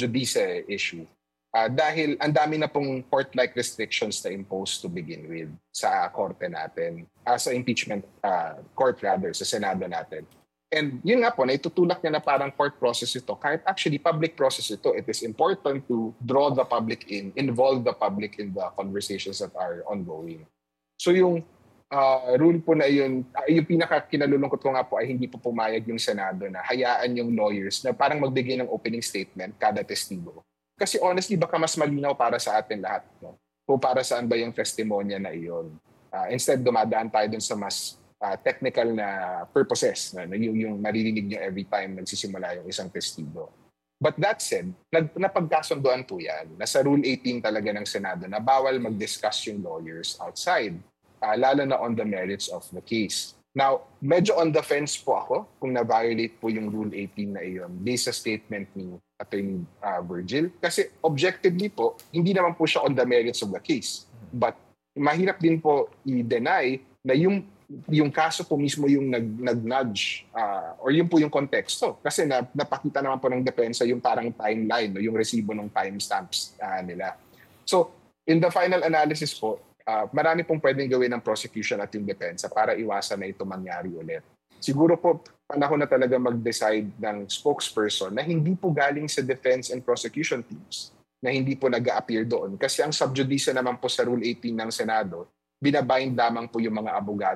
judice issue. Dahil ang dami na pong court-like restrictions na imposed to begin with sa korte natin, sa impeachment court rather, sa Senado natin. And yun nga po, naitutulak niya na parang court process ito. Kahit actually public process ito, it is important to draw the public in, involve the public in the conversations that are ongoing. So yung rule po na yun, yung pinaka-kinalulungkot ko nga po ay hindi po pumayag yung Senado na hayaan yung lawyers na parang magbigay ng opening statement kada testigo. Kasi honestly, baka mas malinaw para sa atin lahat. No? Kung para saan ba yung testimonya na iyon. Instead, dumadaan tayo dun sa mas technical na purposes, na yung maririnig nyo every time nagsisimula yung isang testigo. But that said, napagkasunduan po yan. Nasa Rule 18 talaga ng Senado na bawal mag-discuss yung lawyers outside, lalo na on the merits of the case. Now, medyo on the fence po ako kung na-violate po yung Rule 18 na iyon based sa statement ni Attorney Virgil. Kasi objectively po, hindi naman po siya on the merits of the case. But mahirap din po i-deny na yung kaso po mismo yung nag-nudge or yun po yung konteksto. Kasi napakita naman po ng depensa yung parang timeline, no, yung resibo ng timestamps nila. So, in the final analysis po, marami pong pwedeng gawin ng prosecution at yung depensa para iwasan na ito mangyari ulit. Siguro po, panahon na talaga mag-decide ng spokesperson na hindi po galing sa defense and prosecution teams, na hindi po nag-a-appear doon. Kasi ang subjudice naman po sa Rule 18 ng Senado, binabind lamang po yung mga abogado